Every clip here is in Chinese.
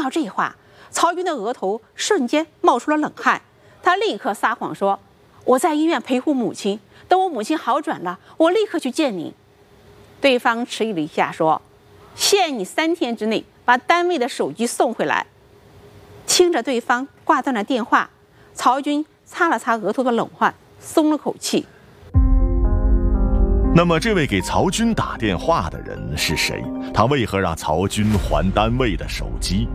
到这话，曹军的额头瞬间冒出了冷汗，他立刻撒谎说：“我在医院陪护母亲，等我母亲好转了，我立刻去见你。”对方迟疑了一下，说：“限你3天之内把单位的手机送回来。”听着对方挂断了电话，曹军擦了擦额头的冷汗，松了口气。 那么这位给曹军打电话的人是谁？他为何让曹军还单位的手机？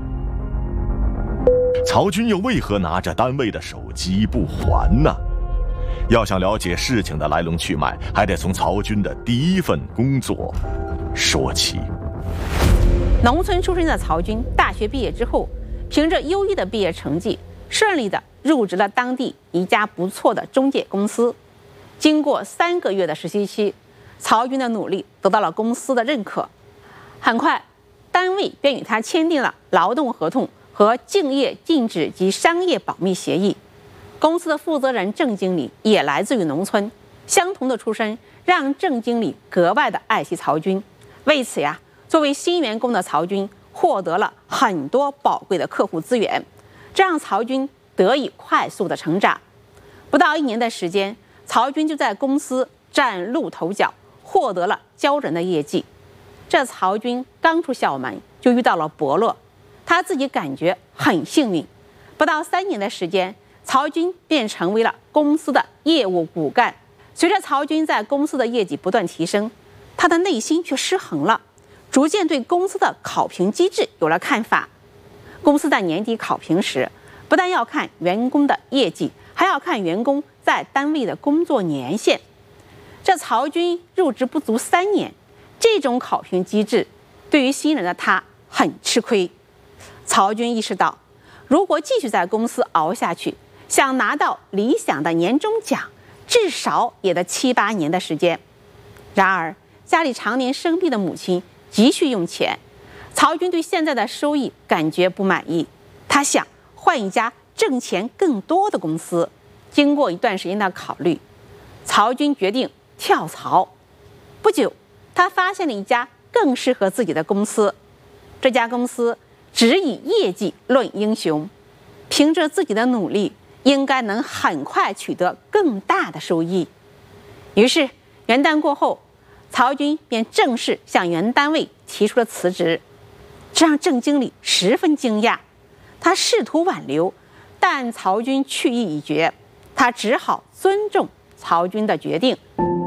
曹军又为何拿着单位的手机不还呢？要想了解事情的来龙去脉，还得从曹军的第一份工作说起。 农村出身的曹军，大学毕业之后，凭着优异的毕业成绩，顺利地入职了当地一家不错的中介公司。经过3个月的实习期，曹军的努力得到了公司的认可。很快，单位便与他签订了劳动合同和竞业禁止及商业保密协议。公司的负责人郑经理也来自于农村，相同的出身让郑经理格外的爱惜曹军。为此呀，作为新员工的曹军获得了很多宝贵的客户资源，这让曹军得以快速的成长。不到1年的时间，曹军就在公司崭露头角，获得了骄人的业绩。这曹军刚出校门就遇到了伯乐，他自己感觉很幸运。不到3年的时间，曹军便成为了公司的业务骨干。随着曹军在公司的业绩不断提升，他的内心却失衡了，逐渐对公司的考评机制有了看法。公司在年底考评时，不但要看员工的业绩，还要看员工在单位的工作年限。这曹军入职不足3年，这种考评机制对于新人的他很吃亏。曹军意识到，如果继续在公司熬下去，想拿到理想的年终奖，至少也得7、8年的时间。然而，家里常年生病的母亲急需用钱，曹军对现在的收益感觉不满意，他想换一家挣钱更多的公司。经过一段时间的考虑，曹军决定跳槽。不久，他发现了一家更适合自己的公司。这家公司只以业绩论英雄，凭着自己的努力，应该能很快取得更大的收益。于是元旦过后，曹军便正式向原单位提出了辞职，这让郑经理十分惊讶。他试图挽留，但曹军去意已决，他只好尊重曹军的决定。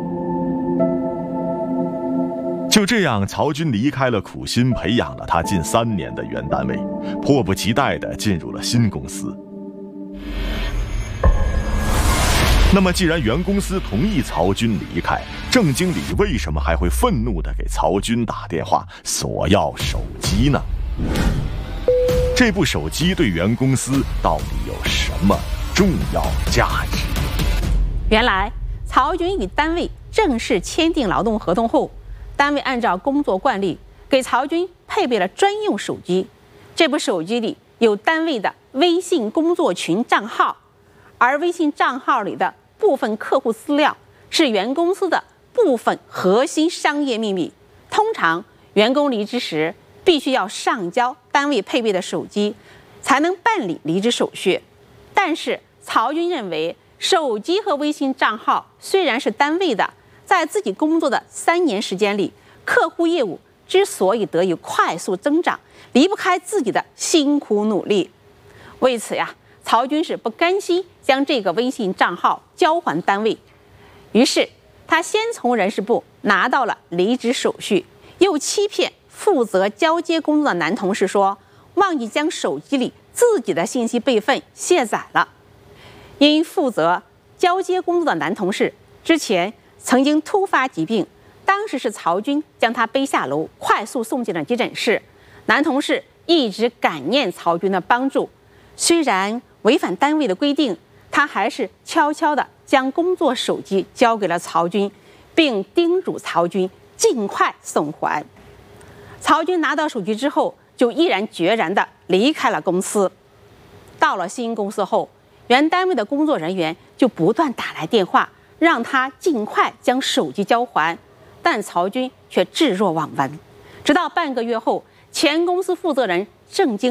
就这样，曹军离开了苦心培养了他近3年的原单位，迫不及待地进入了新公司。那么既然原公司同意曹军离开，郑经理为什么还会愤怒地给曹军打电话索要手机呢？这部手机对原公司到底有什么重要价值？ 原来曹军与单位正式签订劳动合同后，单位按照工作惯例给曹军配备了专用手机。这部手机里有单位的微信工作群账号，而微信账号里的部分客户资料是原公司的部分核心商业秘密。通常员工离职时必须要上交单位配备的手机，才能办理离职手续。但是曹军认为，手机和微信账号虽然是单位的，在自己工作的3年时间里，客户业务之所以得以快速增长，离不开自己的辛苦努力。为此呀，曹军是不甘心将这个微信账号交还单位，于是他先从人事部拿到了离职手续，又欺骗负责交接工作的男同事说忘记将手机里自己的信息备份卸载了。因负责交接工作的男同事之前曾经突发疾病，当时是曹军将他背下楼，快速送进了急诊室。男同事一直感念曹军的帮助，虽然违反单位的规定，他还是悄悄地将工作手机交给了曹军，并叮嘱曹军尽快送还。曹军拿到手机之后，就毅然决然地离开了公司。到了新公司后，原单位的工作人员就不断打来电话，让他尽快将手机交还，但曹军却置若罔闻。直到半个月后，前公司负责人郑经